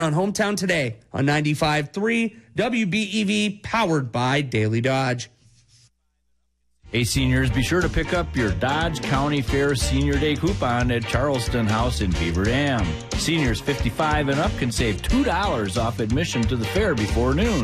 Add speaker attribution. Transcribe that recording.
Speaker 1: on Hometown Today on 95.3 WBEV, powered by Daily Dodge.
Speaker 2: Hey, seniors, be sure to pick up your Dodge County Fair Senior Day coupon at Charleston House in Beaver Dam. Seniors 55 and up can save $2 off admission to the fair before noon.